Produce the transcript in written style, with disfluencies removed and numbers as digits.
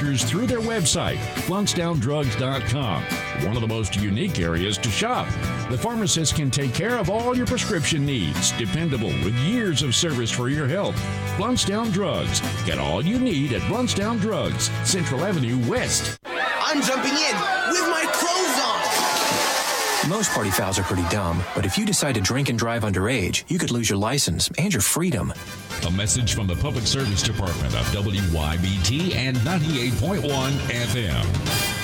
manufacturers through their website, BluntstownDrugs.com, one of the most unique areas to shop. The pharmacist can take care of all your prescription needs, dependable with years of service for your health. Bluntstown Drugs. Get all you need at Bluntstown Drugs, Central Avenue West. I'm jumping in with my clothes on. Most party fouls are pretty dumb, but if you decide to drink and drive underage, you could lose your license and your freedom. A message from the Public Service Department of WYBT and 98.1 FM.